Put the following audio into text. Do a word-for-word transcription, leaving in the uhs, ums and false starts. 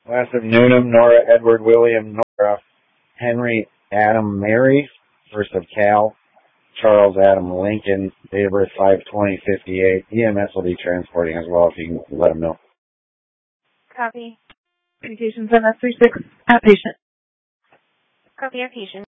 Last of Noonan, Nora, Edward, William, Nora, Henry, Adam, Mary. First of Cal, Charles, Adam, Lincoln. Date of birth five twenty fifty-eight. E M S will be transporting as well if you can let them know. Copy. Communications M S three six at patient. Copy our patient.